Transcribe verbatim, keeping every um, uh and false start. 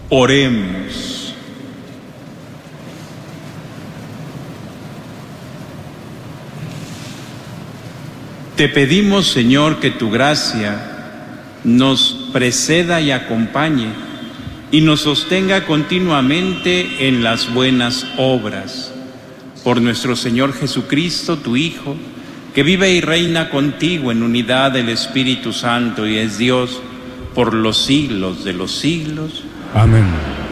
Oremos. Te pedimos, Señor, que tu gracia nos preceda y acompañe y nos sostenga continuamente en las buenas obras. Por nuestro Señor Jesucristo, tu Hijo, que vive y reina contigo en unidad del Espíritu Santo y es Dios por los siglos de los siglos. Amén.